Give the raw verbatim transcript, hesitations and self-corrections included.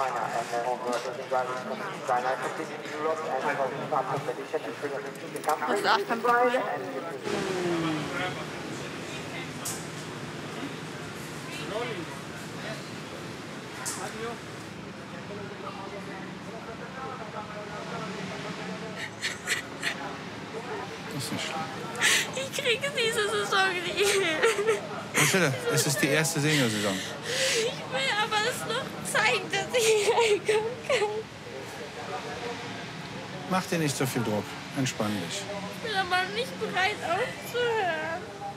China, and then over the drivers from China, completing Europe and from parts of Malaysia to bring us into the country. Hast du auch keinen Bock mehr? Das ist nicht schlimm. Ich kriege diese Saison nicht hin. Michelle, es ist die erste Senior-Saison. Ich will aber es noch zeigen, dass ich reinkommen kann. Mach dir nicht so viel Druck. Entspann dich. Ich bin aber nicht bereit aufzuhören.